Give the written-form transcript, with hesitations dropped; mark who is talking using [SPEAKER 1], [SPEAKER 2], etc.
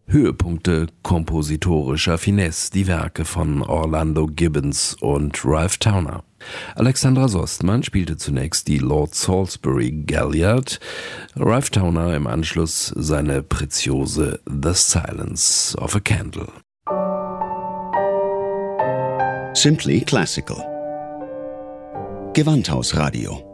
[SPEAKER 1] Höhepunkte kompositorischer Finesse, die Werke von Orlando Gibbons und Ralph Towner. Alexandra Sostmann spielte zunächst die Lord Salisbury Galliard, Ralph Towner im Anschluss seine Preziose The Silence of a Candle.
[SPEAKER 2] Simply Classical. Gewandhausradio.